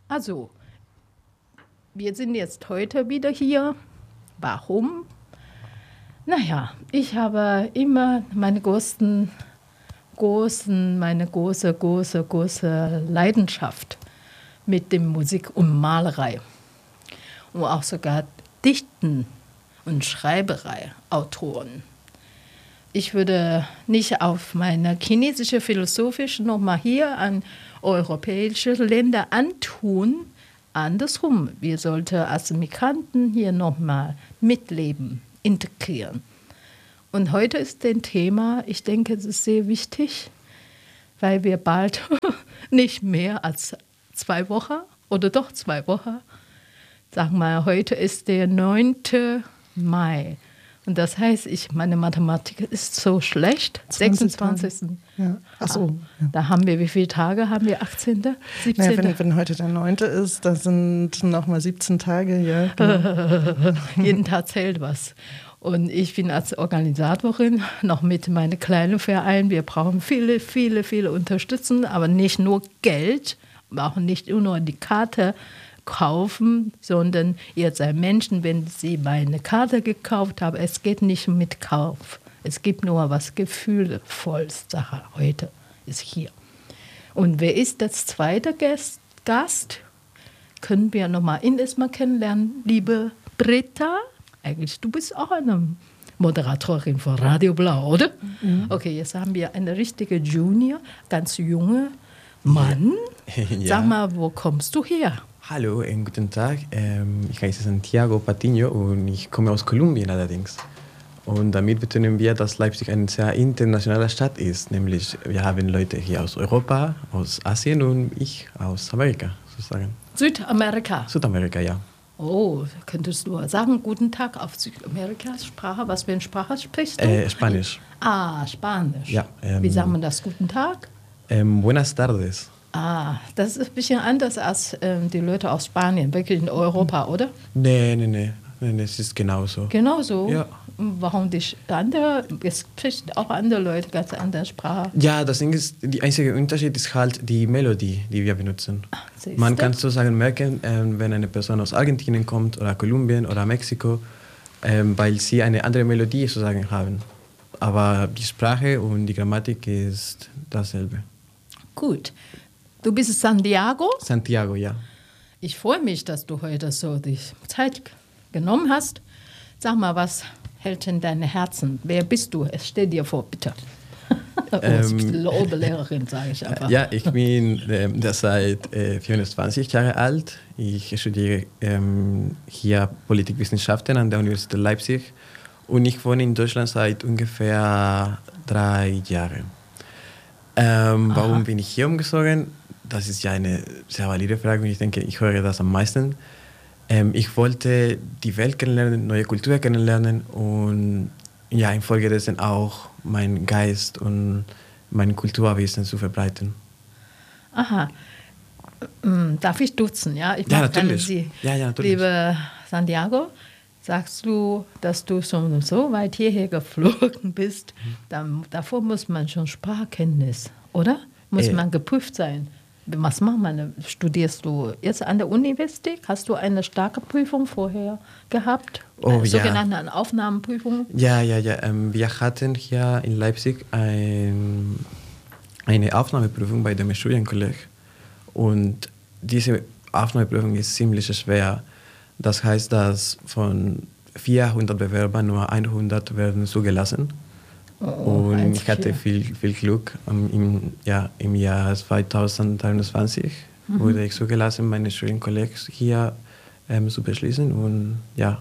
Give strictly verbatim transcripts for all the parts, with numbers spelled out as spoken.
Also, wir sind jetzt heute wieder hier. Warum? Naja, ich habe immer meine großen, großen, meine große, große, große Leidenschaft mit dem Musik und Malerei. Und auch sogar Dichten und Schreiberei, Autoren. Ich würde nicht auf meine chinesische philosophische nochmal hier an europäische Länder antun. Andersrum, wir sollten als Migranten hier nochmal mitleben, integrieren. Und heute ist das Thema, ich denke, es ist sehr wichtig, weil wir bald nicht mehr als zwei Wochen oder doch zwei Wochen, sagen wir, heute ist der neunte Mai. Und das heißt, ich, meine Mathematik ist so schlecht. sechsundzwanzigsten Ja. Ach so. Ja. Da haben wir, wie viele Tage haben wir? achtzehnten siebzehnten Naja, wenn, wenn heute der neunte ist, das sind nochmal siebzehn Tage. Ja, genau. Jeden Tag zählt was. Und ich bin als Organisatorin noch mit meinem kleinen Verein. Wir brauchen viele, viele, viele Unterstützung, aber nicht nur Geld, auch nicht nur die Karte kaufen, sondern ihr seid Menschen, wenn sie meine Karte gekauft haben. Es geht nicht mit Kauf. Es gibt nur was gefühlvolles. Sache heute ist hier. Und wer ist das zweite Gast? Gast? Können wir nochmal ihn erstmal kennenlernen. Liebe Britta, eigentlich du bist auch eine Moderatorin von Radio Blau, oder? Mhm. Okay, jetzt haben wir eine richtige Junior, ganz junge Mann. Ja. Sag mal, wo kommst du her? Hallo, einen guten Tag. Ähm, ich heiße Santiago Patiño und ich komme aus Kolumbien allerdings. Und damit betonen wir, dass Leipzig eine sehr internationale Stadt ist. Nämlich, wir haben Leute hier aus Europa, aus Asien und ich aus Amerika, sozusagen. Südamerika? Südamerika, ja. Oh, könntest du sagen, guten Tag auf Südamerikas Sprache? Was für eine Sprache sprichst du? Äh, Spanisch. Ah, Spanisch. Ja. Ähm, Wie sagt man das, guten Tag? Ähm, buenas tardes. Ah, das ist ein bisschen anders als ähm, die Leute aus Spanien, wirklich in Europa, oder? Nee, nee, nee, nee, es ist genauso. Genauso? Ja. Warum die andere, es spricht auch andere Leute ganz andere Sprache? Ja, das Ding ist, der einzige Unterschied ist halt die Melodie, die wir benutzen. Ach, man kann sozusagen merken, ähm, wenn eine Person aus Argentinien kommt oder Kolumbien oder Mexiko, ähm, weil sie eine andere Melodie sozusagen haben. Aber die Sprache und die Grammatik ist dasselbe. Gut. Du bist Santiago? Santiago, ja. Ich freue mich, dass du heute so die Zeit genommen hast. Sag mal, was hält in deinem Herzen? Wer bist du? Es steht dir vor, bitte. Ähm, Oberlehrerin, sage ich einfach. Ja, ich bin ähm, seit äh, vierundzwanzig Jahre alt. Ich studiere ähm, hier Politikwissenschaften an der Universität Leipzig und ich wohne in Deutschland seit ungefähr drei Jahren. Ähm, warum bin ich hier umgezogen? Das ist ja eine sehr valide Frage und ich denke, ich höre das am meisten. Ähm, ich wollte die Welt kennenlernen, neue Kultur kennenlernen und ja, infolgedessen auch meinen Geist und mein Kulturwissen zu verbreiten. Aha. Darf ich duzen? Ja, ich ja, natürlich. Sie. Ja, ja, natürlich. Liebe Santiago, sagst du, dass du schon so weit hierher geflogen bist, dann, davor muss man schon Sprachkenntnis, oder? Muss äh. man geprüft sein. Was macht man? Studierst du jetzt an der Universität? Hast du eine starke Prüfung vorher gehabt? Oh, eine ja. sogenannte Aufnahmeprüfung? Ja, ja, ja. Ähm, wir hatten hier in Leipzig ein, eine Aufnahmeprüfung bei dem Studienkolleg. Und diese Aufnahmeprüfung ist ziemlich schwer. Das heißt, dass von vierhundert Bewerbern nur hundert werden zugelassen. Oh, und ich hatte viel, viel Glück. Im, ja, im Jahr zweitausenddreiundzwanzig mhm. wurde ich zugelassen, meine Studienkollegen hier ähm, zu beschließen. Und ja.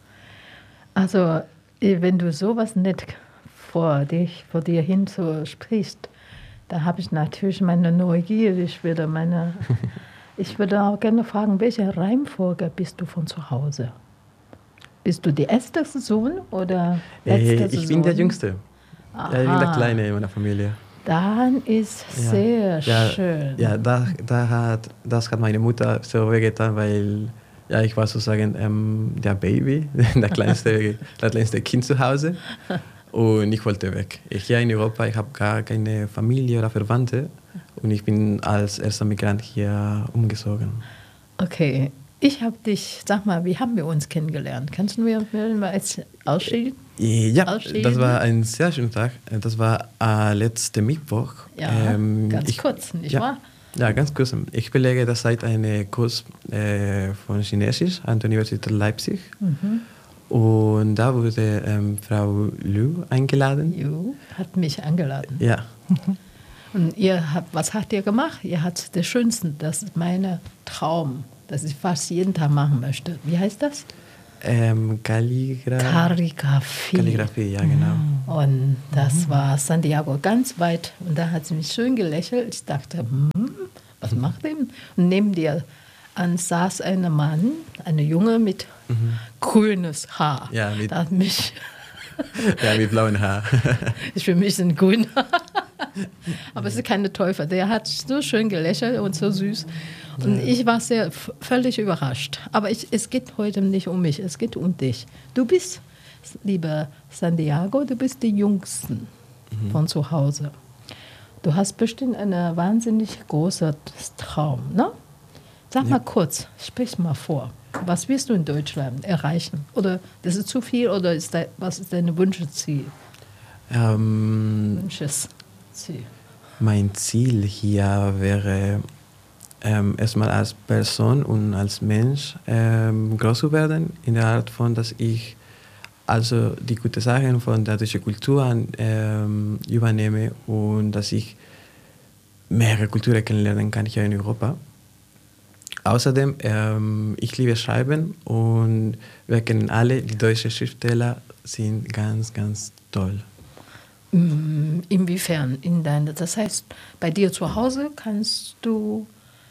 Also, wenn du sowas nicht vor, dich, vor dir hin so sprichst, da habe ich natürlich meine Neugier. Ich würde, meine, ich würde auch gerne fragen, welche Reihenfolge bist du von zu Hause? Bist du der erste Sohn oder letzter äh, Ich Sohn? bin der Jüngste. Ja, ich bin der Kleine in meiner Familie. Dann ist ja. sehr ja, schön. Ja, da, da hat, das hat meine Mutter so wehgetan, weil ja, ich war sozusagen ähm, der Baby, der kleinste, das kleinste Kind zu Hause. Und ich wollte weg. Ich hier in Europa, ich habe gar keine Familie oder Verwandte. Und ich bin als erster Migrant hier umgezogen. Okay, ich habe dich, sag mal, wie haben wir uns kennengelernt? Kannst du mir mal als Ausstehen? Ja, Ausstehen? das war ein sehr schöner Tag. Das war äh, letzten Mittwoch. Ja, Ähm, ganz ich, kurz, nicht ja, wahr? Ja, ganz kurz. Ich belege derzeit einen Kurs äh, von Chinesisch an der Universität Leipzig. Mhm. Und da wurde ähm, Frau Liu eingeladen. Jo, hat mich eingeladen. Ja. Und ihr habt, was habt ihr gemacht? Ihr habt das Schönste, das ist mein Traum, das ich fast jeden Tag machen möchte. Wie heißt das? Ähm, Kalligra Kalligraphie. Kalligraphie, ja, genau. Und das war Santiago ganz weit. Und da hat sie mich schön gelächelt. Ich dachte, hm, was macht er? Und neben dir an saß ein Mann, eine Junge mit mhm. grünes Haar. Ja, mit, da hat mich ja, mit blauem Haar. Ich für mich sind grün. Aber es ist keine Teufel. Der hat so schön gelächelt und so süß. Und ich war sehr völlig überrascht. Aber ich, es geht heute nicht um mich, es geht um dich. Du bist, lieber Santiago, du bist die Jüngsten mhm. von zu Hause. Du hast bestimmt einen wahnsinnig großen Traum, ne? Sag ja. mal kurz, sprich mal vor. Was willst du in Deutschland erreichen? Oder das ist zu viel oder ist da, was ist dein Wunschziel? Ähm, Wunschesziel. Mein Ziel hier wäre, ähm, erstmal als Person und als Mensch ähm, groß zu werden, in der Art von, dass ich also die guten Sachen von der deutschen Kultur ähm, übernehme und dass ich mehrere Kulturen kennenlernen kann hier in Europa. Außerdem, ähm, ich liebe Schreiben und wir kennen alle, die deutschen Schriftsteller sind ganz, ganz toll. Inwiefern? In deine, das heißt, bei dir zu Hause kannst du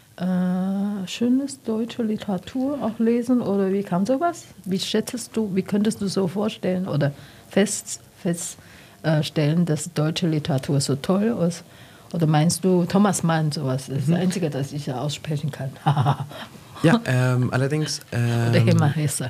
äh, schönes deutsche Literatur auch lesen oder wie kam sowas? Wie schätzest du, wie könntest du so vorstellen oder fest, feststellen, dass deutsche Literatur so toll ist? Oder meinst du Thomas Mann, sowas? Das ist mhm. das Einzige, das ich ja aussprechen kann. Ja, ähm, allerdings... Ähm, Oder Hemmer Hesse.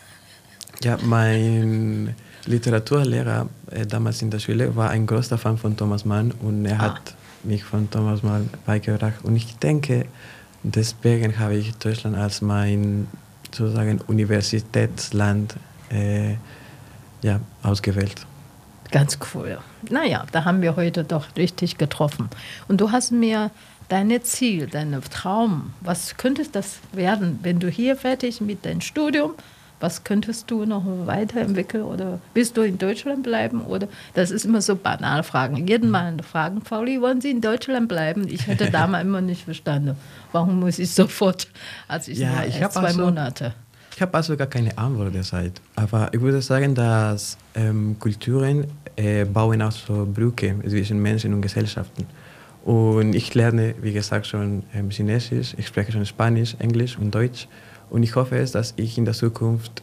Ja, mein Literaturlehrer äh, damals in der Schule war ein großer Fan von Thomas Mann und er ah. hat mich von Thomas Mann beigebracht. Und ich denke, deswegen habe ich Deutschland als mein sozusagen Universitätsland äh, ja, ausgewählt. Ganz cool. Naja, da haben wir heute doch richtig getroffen. Und du hast mir dein Ziel, deinen Traum, was könnte das werden, wenn du hier fertig mit deinem Studium, was könntest du noch weiterentwickeln oder willst du in Deutschland bleiben? Oder das ist immer so banale Fragen. Jeden Mal fragen, Pauli, wollen Sie in Deutschland bleiben? Ich hätte damals immer nicht verstanden. Warum muss ich sofort, als ich, ja, ich zwei also, Monate. Ich habe also gar keine Antwort derzeit. Aber ich würde sagen, dass ähm, Kulturen äh, bauen auch so Brücke zwischen Menschen und Gesellschaften. Und ich lerne, wie gesagt, schon ähm, Chinesisch, ich spreche schon Spanisch, Englisch und Deutsch. Und ich hoffe es, dass ich in der Zukunft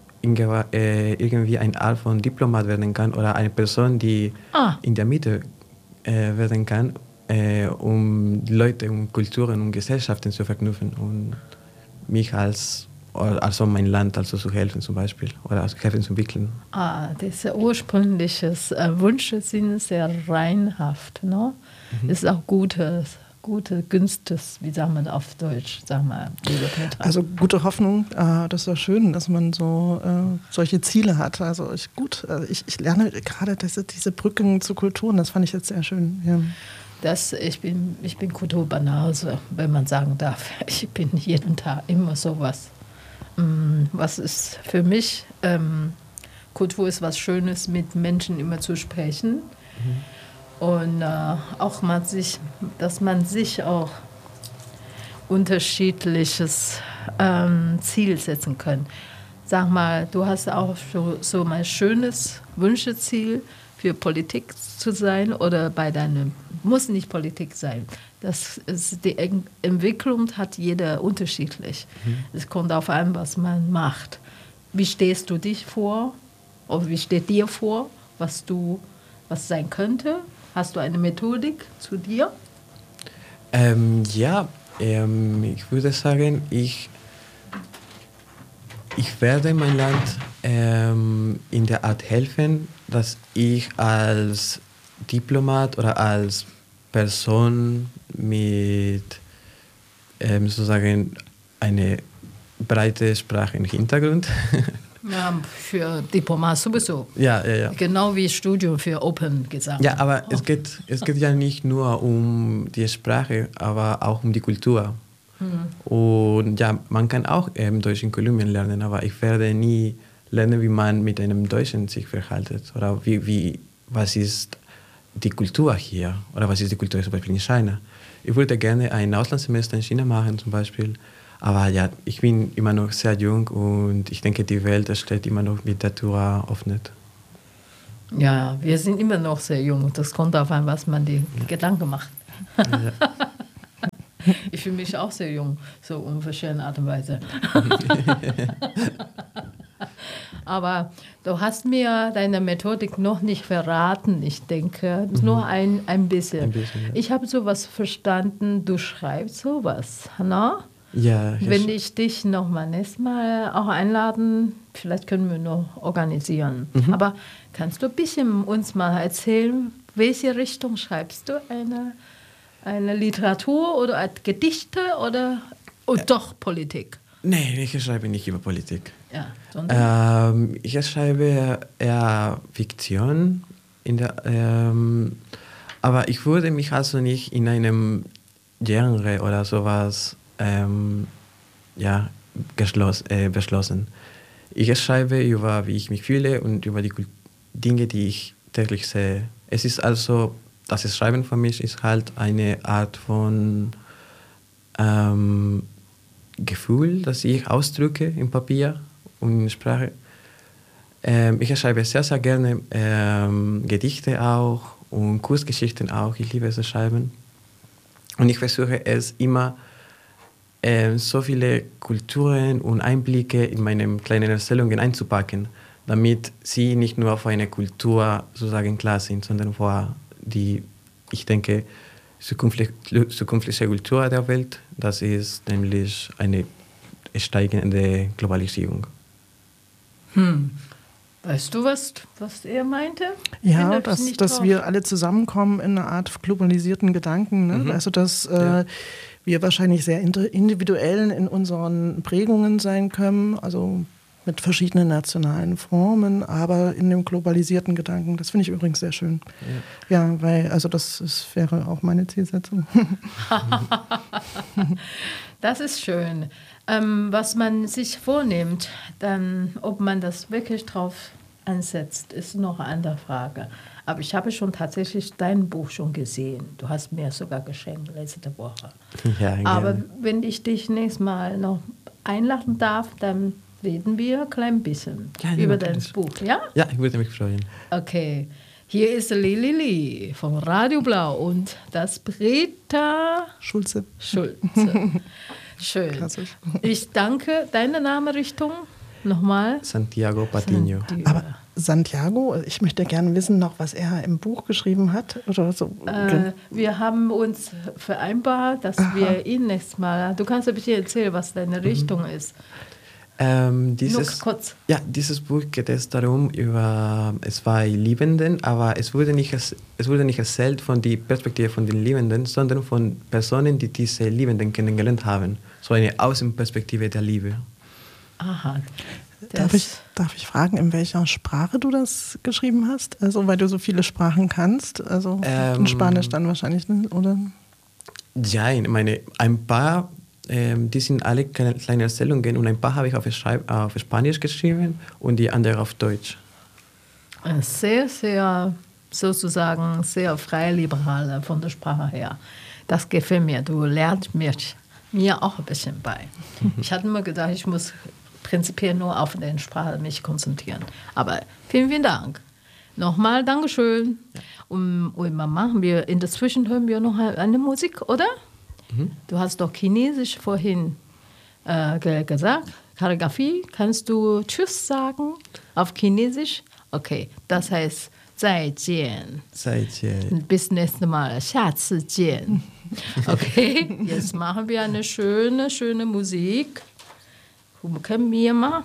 äh, irgendwie eine Art von Diplomat werden kann oder eine Person, die ah. in der Mitte äh, werden kann, äh, um Leute und Kulturen und Gesellschaften zu verknüpfen und mich als also mein Land also zu helfen zum Beispiel oder also helfen zu entwickeln. Ah, diese ursprüngliche äh, Wünsche sind sehr reinhaft, ne? Mhm. Ist auch gutes, gute, günstes, wie sagt man auf Deutsch, sagen wir, liebe Petra. Also gute Hoffnung, äh, das ist ja schön, dass man so äh, solche Ziele hat. Also ich gut, also ich, ich lerne gerade diese, diese Brücken zu Kulturen, das fand ich jetzt sehr schön. Ja. Das, ich bin, ich bin Kulturbanause, wenn man sagen darf. Ich bin jeden Tag immer sowas. Was ist für mich, ähm, Kultur ist was Schönes, mit Menschen immer zu sprechen. Mhm. Und äh, auch mal sich, dass man sich auch unterschiedliches ähm, Ziel setzen kann. Sag mal, du hast auch so, so mein schönes Wunscheziel für Politik zu sein oder bei deinem, muss nicht Politik sein. Das ist die Entwicklung hat jeder unterschiedlich. Mhm. Es kommt auf an, was man macht. Wie stehst du dich vor? Oder wie steht dir vor, was du, was sein könnte? Hast du eine Methodik zu dir? Ähm, ja, ähm, ich würde sagen, ich, ich werde mein Land ähm, in der Art helfen, dass ich als Diplomat oder als Person mit ähm, sozusagen eine breite Sprache im Hintergrund. Ja, für Diplomat sowieso. Ja, ja, ja. Genau wie Studium für Open gesagt. Ja, aber oh. es, geht, es geht ja nicht nur um die Sprache, aber auch um die Kultur. Mhm. Und ja, man kann auch ähm, Deutsch in Kolumbien lernen, aber ich werde nie lernen, wie man mit einem Deutschen sich verhält. Oder wie, wie, was ist die Kultur hier? Oder was ist die Kultur zum Beispiel in China? Ich würde gerne ein Auslandssemester in China machen zum Beispiel. Aber ja, ich bin immer noch sehr jung und ich denke, die Welt steht immer noch mit der Tür offen. Ja, wir sind immer noch sehr jung. Das kommt darauf an, was man die ja. Gedanken macht. Ja. Ich fühle mich auch sehr jung, so in verschiedenen Art und Weise. Aber du hast mir deine Methodik noch nicht verraten, ich denke. Mhm. Nur ein, ein bisschen. Ein bisschen ja. Ich habe sowas verstanden, du schreibst sowas, ne? Ja, wenn ich dich noch mal nächstes Mal auch einladen, vielleicht können wir noch organisieren. Mhm. Aber kannst du ein bisschen uns mal erzählen, welche Richtung schreibst du? Eine, eine Literatur oder Gedichte oder oh, doch Politik? Nein, ich schreibe nicht über Politik. Ja, ähm, ich schreibe eher Fiktion, in der, ähm, aber ich würde mich also nicht in einem Genre oder sowas Ähm, ja, geschloss, äh, beschlossen. Ich schreibe über, wie ich mich fühle und über die Dinge, die ich täglich sehe. Es ist also, das Schreiben für mich ist halt eine Art von ähm, Gefühl, das ich ausdrücke im Papier und in Sprache. Ähm, ich schreibe sehr, sehr gerne ähm, Gedichte auch und Kurzgeschichten auch. Ich liebe es zu schreiben. Und ich versuche es immer so viele Kulturen und Einblicke in meine kleinen Erzählungen einzupacken, damit sie nicht nur für eine Kultur sozusagen klar sind, sondern für die, ich denke, zukünftige, zukünftige Kultur der Welt. Das ist nämlich eine steigende Globalisierung. Hm. Weißt du, was, was er meinte? Ja, dass, dass wir alle zusammenkommen in einer Art globalisierten Gedanken. Ne? Mhm. Also, dass ja. äh, wir wahrscheinlich sehr individuell in unseren Prägungen sein können, also mit verschiedenen nationalen Formen, aber in dem globalisierten Gedanken. Das finde ich übrigens sehr schön. Ja, ja weil, also das ist, wäre auch meine Zielsetzung. Das ist schön. Ähm, was man sich vornimmt, dann, ob man das wirklich drauf ansetzt, ist noch eine andere Frage. Aber ich habe schon tatsächlich dein Buch schon gesehen. Du hast mir sogar geschenkt letzte Woche. Ja, aber wenn ich dich nächstes Mal noch einladen darf, dann reden wir ein klein bisschen ja, über dein Buch. Ja? Ja, ich würde mich freuen. Okay. Hier ist Lili Lee von Radio Blau und das Britta Schulze. Schulze. Schön. Klassisch. Ich danke. Deine Namenrichtung nochmal? Santiago Patiño. Santiago. Aber Santiago, ich möchte gerne wissen noch, was er im Buch geschrieben hat. Oder so. Äh, wir haben uns vereinbart, dass Aha. wir ihn nächstes Mal... Du kannst ein bisschen erzählen, was deine Richtung mhm. ist. Ähm, dieses, Nur kurz. Ja, dieses Buch geht es darum, über zwei Liebenden, aber es wurde, nicht, es wurde nicht erzählt von der Perspektive von den Liebenden, sondern von Personen, die diese Liebenden kennengelernt haben. So eine Außenperspektive der Liebe. Aha. Darf ich, darf ich fragen, in welcher Sprache du das geschrieben hast? Also, weil du so viele Sprachen kannst. Also ähm, in Spanisch dann wahrscheinlich, ne? Oder? Ja, ich meine, ein paar, ähm, die sind alle kleine, kleine Erzählungen und ein paar habe ich auf, auf Spanisch geschrieben und die andere auf Deutsch. Sehr, sehr, sozusagen, sehr freiliberal von der Sprache her. Das gefällt mir. Du lernst mir, mir auch ein bisschen bei. Ich hatte mir gedacht, ich muss prinzipiell nur auf die Sprache mich konzentrieren. Aber vielen, vielen Dank. Nochmal Dankeschön. Ja. Und, und machen wir, in der Zwischen hören wir noch eine Musik, oder? Mhm. Du hast doch Chinesisch vorhin äh, gesagt. Kalligraphie, kannst du Tschüss sagen auf Chinesisch? Okay, das heißt 再见. 再见. Bis nächstes Mal. 下次见. Okay, jetzt machen wir eine schöne, schöne Musik. Können wir mal?